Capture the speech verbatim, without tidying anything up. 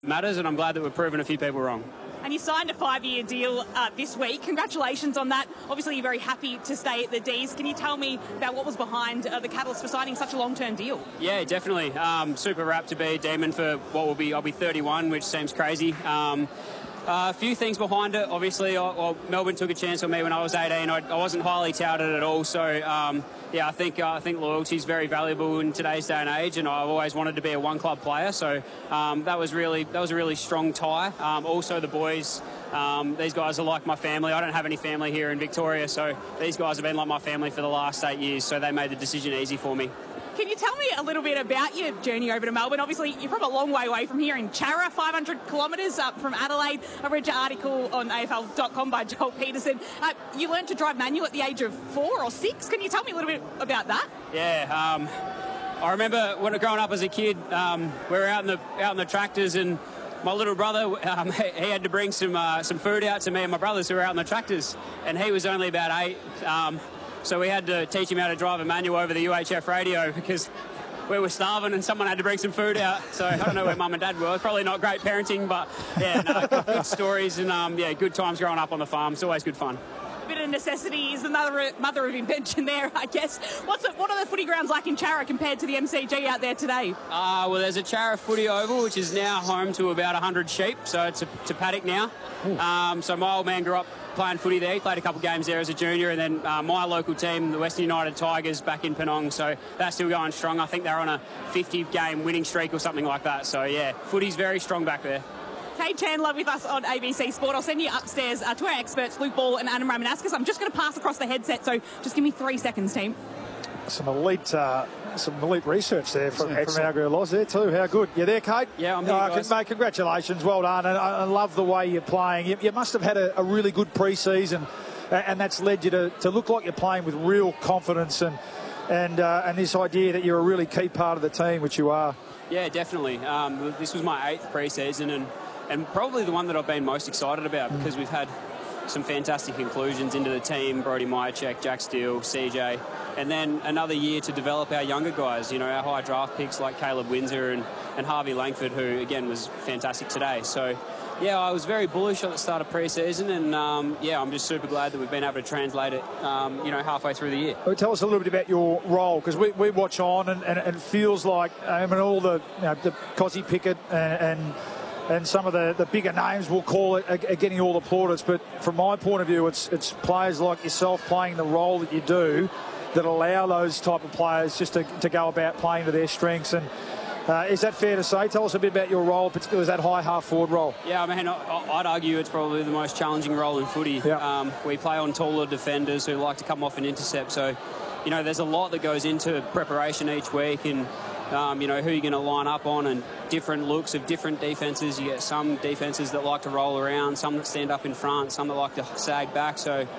matters, and I'm glad that we've proven a few people wrong. And you signed a five-year deal uh, this week. Congratulations on that. Obviously, you're very happy to stay at the D's. Can you tell me about what was behind uh, the catalyst for signing such a long-term deal? Yeah, definitely. Um, super rapt to be a Demon for what will be, I'll be thirty-one, which seems crazy. Um, Uh, a few things behind it. Obviously, I, well, Melbourne took a chance on me when I was eighteen. I, I wasn't highly touted at all. So, um, yeah, I think uh, I think loyalty is very valuable in today's day and age, and I've always wanted to be a one-club player. So um, that was really that was a really strong tie. Um, also, the boys, um, these guys are like my family. I don't have any family here in Victoria, so these guys have been like my family for the last eight years. So they made the decision easy for me. Can you tell me a little bit about your journey over to Melbourne? Obviously, you're from a long way away from here in Charra, five hundred kilometres up from Adelaide. I read your article on A F L dot com by Joel Peterson. Uh, you learned to drive manual at the age of four or six. Can you tell me a little bit about that? Yeah, um, I remember when growing up as a kid, um, we were out in the out in the tractors, and my little brother, um, he, he had to bring some uh, some food out to me and my brothers who were out in the tractors, and he was only about eight. Um, So we had to teach him how to drive a manual over the U H F radio because we were starving and someone had to bring some food out. So I don't know where mum and dad were. Probably not great parenting, but yeah, no, good, good stories and um, yeah, good times growing up on the farm. It's always good fun. A bit of necessity is the mother, mother of invention there, I guess. What's it, what are the footy grounds like in Charra compared to the M C G out there today? Uh, well, there's a Charra footy oval, which is now home to about one hundred sheep. So it's a, it's a paddock now. Um, so my old man grew up playing footy there. He played a couple of games there as a junior, and then uh, my local team, the Western United Tigers, back in Penong, so they're still going strong. I think they're on a fifty game winning streak or something like that. So yeah, footy's very strong back there. Kate Chandler with us on A B C Sport. I'll send you upstairs uh, to our experts, Luke Ball and Adam Ramanauskas. I'm just going to pass across the headset, so just give me three seconds, team. Some elite, uh, some elite research there from, from our girl Loz there too. How good. You there, Kate? Yeah, I'm here, uh, guys. Mate, congratulations. Well done. And I, I love the way you're playing. You, you must have had a, a really good pre-season, and that's led you to, to look like you're playing with real confidence and and uh, and this idea that you're a really key part of the team, which you are. Yeah, definitely. Um, this was my eighth pre-season, and, and probably the one that I've been most excited about because we've had some fantastic inclusions into the team, Brody Myercheck, Jack Steele, C J, and then another year to develop our younger guys, you know, our high draft picks like Caleb Windsor and, and Harvey Langford, who, again, was fantastic today. So, yeah, I was very bullish at the start of pre-season, and, um, yeah, I'm just super glad that we've been able to translate it, um, you know, halfway through the year. Well, tell us a little bit about your role, because we, we watch on, and, and, and it feels like, I mean, all the, you know, the Cozzy Pickett and... and And some of the, the bigger names, we'll call it, are getting all the plaudits. But from my point of view, it's it's players like yourself playing the role that you do that allow those type of players just to, to go about playing to their strengths. And uh, is that fair to say? Tell us a bit about your role, particularly as that high half-forward role. Yeah, I mean, I'd argue it's probably the most challenging role in footy. Yeah. Um, we play on taller defenders who like to come off and intercept. So, you know, there's a lot that goes into preparation each week, and Um, you know, who you're going to line up on, and different looks of different defences. You get some defences that like to roll around, some that stand up in front, some that like to sag back. So